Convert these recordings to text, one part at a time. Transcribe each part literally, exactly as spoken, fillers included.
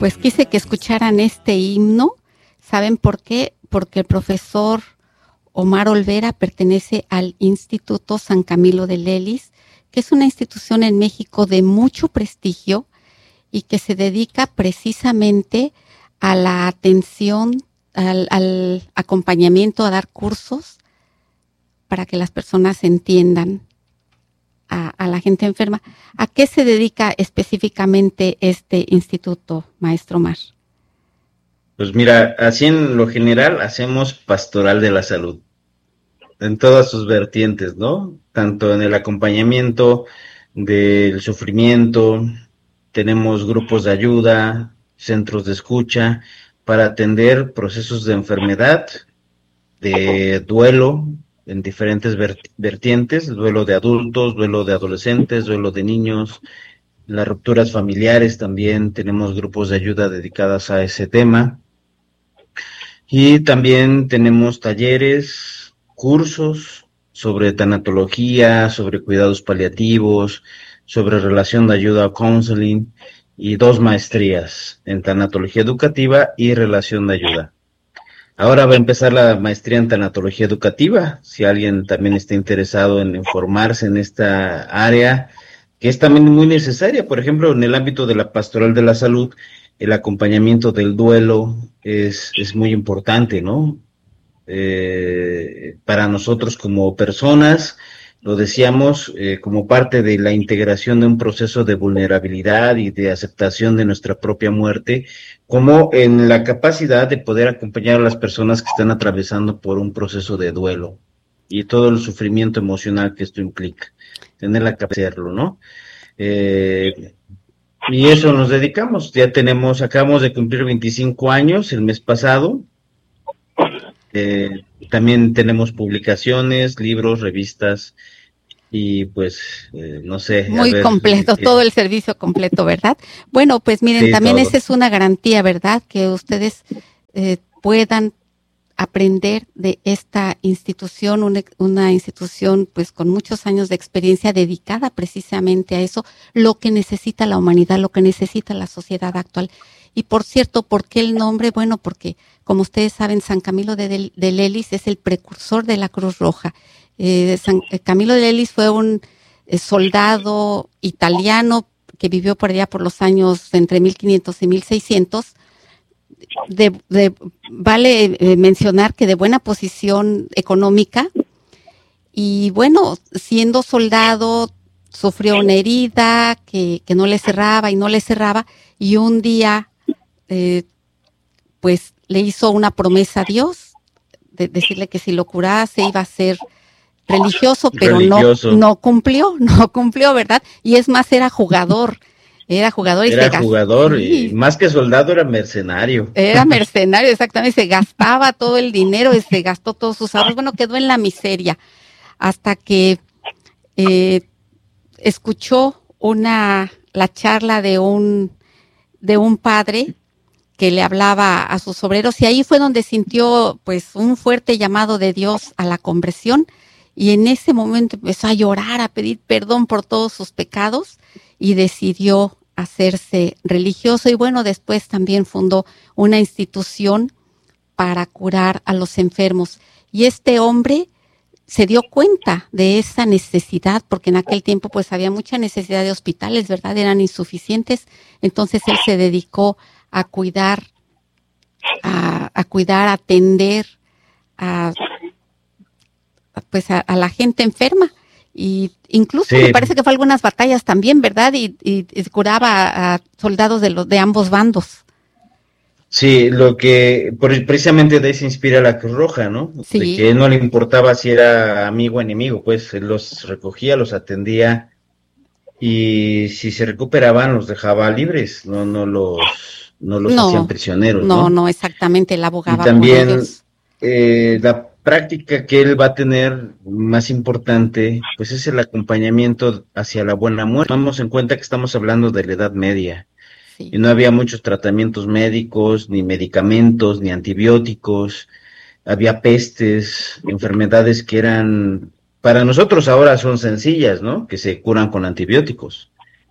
Pues quise que escucharan este himno. ¿Saben por qué? Porque el profesor Omar Olvera pertenece al Instituto San Camilo de Lelis, que es una institución en México de mucho prestigio y que se dedica precisamente a la atención, al, al acompañamiento, a dar cursos para que las personas entiendan a, a la gente enferma. ¿A qué se dedica específicamente este instituto, maestro Omar? Pues mira, así en lo general hacemos pastoral de la salud, en todas sus vertientes, ¿no? Tanto en el acompañamiento del sufrimiento, tenemos grupos de ayuda, centros de escucha, para atender procesos de enfermedad, de duelo, en diferentes vertientes, duelo de adultos, duelo de adolescentes, duelo de niños, las rupturas familiares también, tenemos grupos de ayuda dedicadas a ese tema. Y también tenemos talleres, cursos sobre tanatología, sobre cuidados paliativos, sobre relación de ayuda o counseling, y dos maestrías en tanatología educativa y relación de ayuda. Ahora va a empezar la maestría en tanatología educativa, si alguien también está interesado en formarse en esta área, que es también muy necesaria. Por ejemplo, en el ámbito de la pastoral de la salud, el acompañamiento del duelo es, es muy importante, ¿no? Eh, para nosotros como personas, lo decíamos, eh, como parte de la integración de un proceso de vulnerabilidad y de aceptación de nuestra propia muerte, como en la capacidad de poder acompañar a las personas que están atravesando por un proceso de duelo y todo el sufrimiento emocional que esto implica, tener la capacidad de hacerlo, ¿no? Eh, y eso nos dedicamos. Ya tenemos, acabamos de cumplir veinticinco años el mes pasado. Eh, también tenemos publicaciones, libros, revistas y pues, eh, no sé. Muy a ver, completo, eh, todo el servicio completo, ¿verdad? Bueno, pues miren, sí, también todo. esa es una garantía, ¿verdad? Que ustedes eh, puedan aprender de esta institución, una, una institución pues con muchos años de experiencia dedicada precisamente a eso, lo que necesita la humanidad, lo que necesita la sociedad actual. Y por cierto, ¿por qué el nombre? Bueno, porque como ustedes saben, San Camilo de, de Lelis es el precursor de la Cruz Roja. Eh, San Camilo de Lelis fue un eh, soldado italiano que vivió por allá por los años entre mil quinientos y mil seiscientos. De, de, vale eh, mencionar que de buena posición económica, y bueno, siendo soldado sufrió una herida que, que no le cerraba y no le cerraba, y un día eh, pues le hizo una promesa a Dios de decirle que si lo curase iba a ser religioso, pero Religioso. no, no cumplió, no cumplió, ¿verdad? Y es más, era jugador. Era jugador y Era se gastaba. jugador, Sí, y más que soldado era mercenario. era mercenario, exactamente. Se gastaba todo el dinero y se gastó todos sus ahorros. Bueno, quedó en la miseria hasta que eh, escuchó una la charla de un de un padre que le hablaba a sus obreros, y ahí fue donde sintió pues un fuerte llamado de Dios a la conversión, y en ese momento empezó a llorar, a pedir perdón por todos sus pecados y decidió hacerse religioso. Y bueno, después también fundó una institución para curar a los enfermos. Y este hombre se dio cuenta de esa necesidad, porque en aquel tiempo pues había mucha necesidad de hospitales, ¿verdad? Eran insuficientes. Entonces él se dedicó a cuidar, a, a cuidar, a atender a, pues a, a la gente enferma. Y incluso sí, me parece que fue algunas batallas también, ¿verdad? Y, y, y curaba a, a soldados de los de ambos bandos. Sí, lo que precisamente de ahí se inspira la Cruz Roja, ¿no? Sí. De que no le importaba si era amigo o enemigo, pues él los recogía, los atendía, y si se recuperaban los dejaba libres, no, no los, no los no, hacían prisioneros, ¿no? No, no, exactamente, él abogaba y también, por ellos. Eh, la práctica que él va a tener más importante, pues es el acompañamiento hacia la buena muerte. Tomamos en cuenta que estamos hablando de la Edad Media. Sí. Y no había muchos tratamientos médicos, ni medicamentos, ni antibióticos. Había pestes, enfermedades que eran, para nosotros ahora son sencillas, ¿no? Que se curan con antibióticos.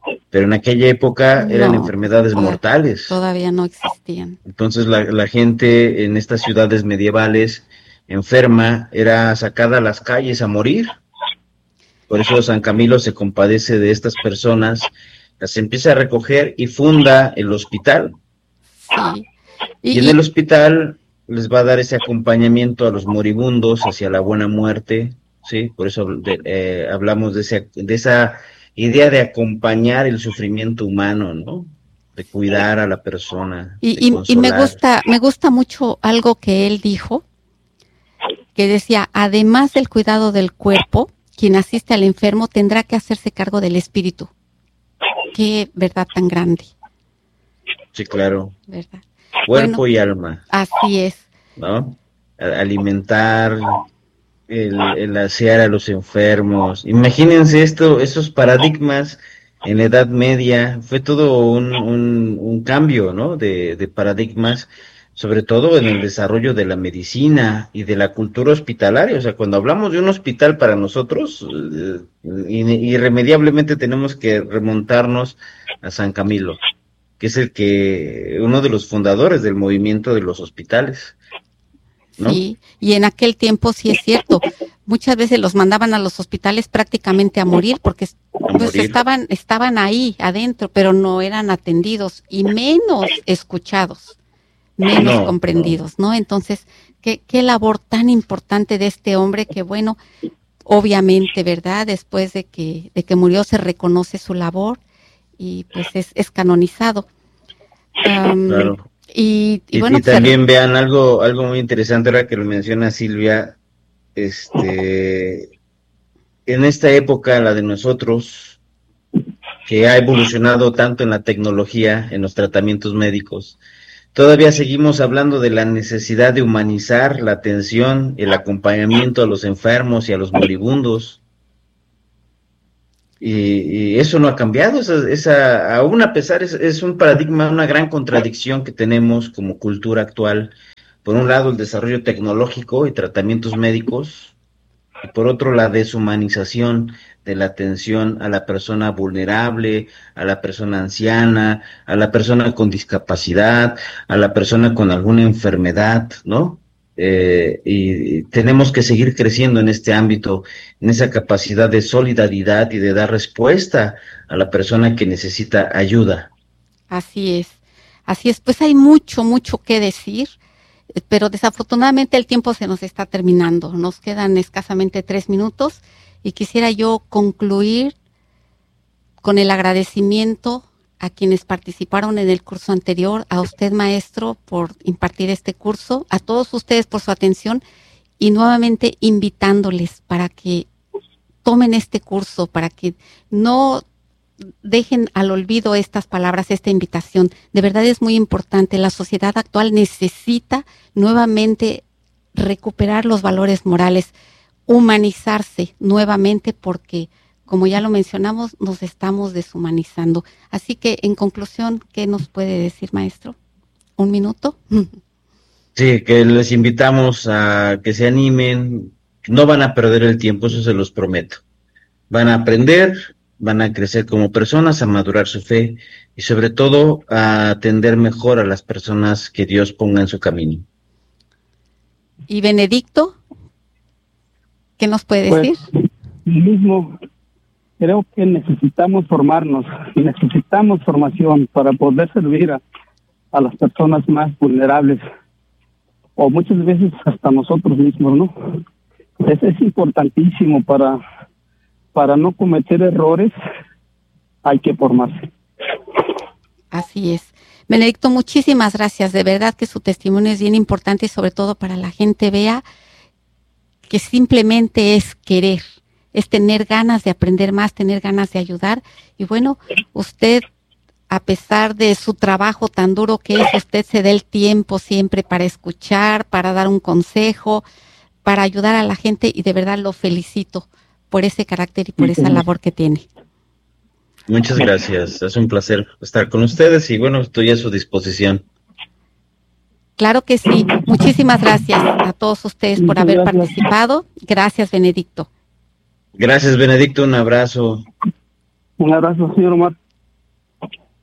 pero en aquella época eran No, enfermedades toda- mortales. todavía no existían. Entonces la, la gente en estas ciudades medievales enferma era sacada a las calles a morir. Por eso San Camilo se compadece de estas personas, las empieza a recoger y funda el hospital. Sí. Y en Y, el y, hospital les va a dar ese acompañamiento a los moribundos hacia la buena muerte, ¿sí? Por eso de- eh, hablamos de, ese, de esa idea de acompañar el sufrimiento humano, ¿no? De cuidar a la persona, de y, y- y me consolar. gusta, me gusta mucho algo que él dijo, que decía, además del cuidado del cuerpo, quien asiste al enfermo tendrá que hacerse cargo del espíritu. Qué verdad tan grande, Sí, claro. ¿verdad? Bueno, Cuerpo y alma, así es. ¿no? A- Alimentar, el, el asear a los enfermos. Imagínense esto, esos paradigmas en la Edad Media, fue todo un, un, un cambio, ¿no? De, de paradigmas, sobre todo en el desarrollo de la medicina y de la cultura hospitalaria. O sea, cuando hablamos de un hospital para nosotros, eh, irremediablemente tenemos que remontarnos a San Camilo, que es el que, uno de los fundadores del movimiento de los hospitales, ¿no? Sí, y en aquel tiempo sí es cierto. Muchas veces los mandaban a los hospitales prácticamente a morir porque A pues morir. estaban estaban ahí adentro, pero no eran atendidos y menos escuchados, menos No, no. comprendidos, ¿no? Entonces, qué qué labor tan importante de este hombre que bueno, obviamente, ¿verdad? Después de que de que murió se reconoce su labor y pues es es canonizado. Am, Claro. y, y Y, bueno, y pues se- también vean algo, algo muy interesante ahora que lo menciona Silvia, este, en esta época, la de nosotros, que ha evolucionado tanto en la tecnología, en los tratamientos médicos, todavía seguimos hablando de la necesidad de humanizar la atención, el acompañamiento a los enfermos y a los moribundos. Y, y eso no ha cambiado, esa, esa, aún a pesar, es, es un paradigma, una gran contradicción que tenemos como cultura actual. Por un lado, el desarrollo tecnológico y tratamientos médicos, y por otro, la deshumanización de la atención a la persona vulnerable, a la persona anciana, a la persona con discapacidad, a la persona con alguna enfermedad, ¿no? Eh, y tenemos que seguir creciendo en este ámbito, en esa capacidad de solidaridad y de dar respuesta a la persona que necesita ayuda. así es, así es, pues hay mucho, mucho que decir, eh, pero desafortunadamente el tiempo se nos está terminando. Nos quedan escasamente tres minutos y quisiera yo concluir con el agradecimiento a quienes participaron en el curso anterior, a usted maestro por impartir este curso, a todos ustedes por su atención y nuevamente invitándoles para que tomen este curso, para que no dejen al olvido estas palabras, esta invitación. De verdad es muy importante. La sociedad actual necesita nuevamente recuperar los valores morales, humanizarse nuevamente porque, como ya lo mencionamos, nos estamos deshumanizando. Así que, en conclusión, ¿qué nos puede decir, maestro? ¿Un minuto? Sí, que les invitamos a que se animen, no van a perder el tiempo, eso se los prometo. Van a aprender, van a crecer como personas, a madurar su fe y sobre todo a atender mejor a las personas que Dios ponga en su camino. ¿Y Benedicto? ¿Qué nos puede Pues decir? mismo, creo que necesitamos formarnos, necesitamos formación para poder servir a, a las personas más vulnerables o muchas veces hasta nosotros mismos, ¿no? Eso es importantísimo para, para no cometer errores, hay que formarse. Así es. Benedicto, muchísimas gracias. De verdad que su testimonio es bien importante y sobre todo para la gente vea que simplemente es querer, es tener ganas de aprender más, tener ganas de ayudar. Y bueno, usted, a pesar de su trabajo tan duro que es, usted se da el tiempo siempre para escuchar, para dar un consejo, para ayudar a la gente y de verdad lo felicito por ese carácter y por esa labor que tiene. Muchas gracias, es un placer estar con ustedes y bueno, estoy a su disposición. Claro que sí. Muchísimas gracias a todos ustedes por Muchas haber gracias. participado. Gracias, Benedicto. Gracias, Benedicto, un abrazo. Un abrazo, señor Omar.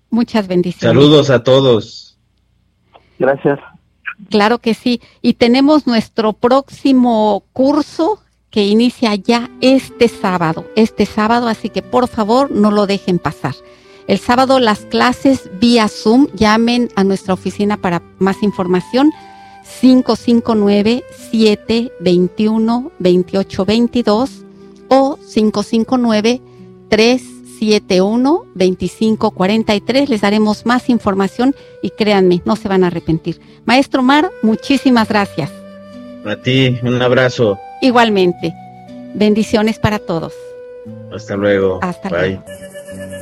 Muchas bendiciones. Saludos a todos. Gracias. Claro que sí. Y tenemos nuestro próximo curso que inicia ya este sábado, este sábado, así que por favor no lo dejen pasar. El sábado las clases vía Zoom, llamen a nuestra oficina para más información, cinco cinco nueve, siete dos uno, dos ocho dos dos o cinco cinco nueve, tres siete uno, dos cinco cuatro tres. Les daremos más información y créanme, no se van a arrepentir. Maestro Omar, muchísimas gracias. A ti, un abrazo. Igualmente. Bendiciones para todos. Hasta luego. Hasta Bye. luego.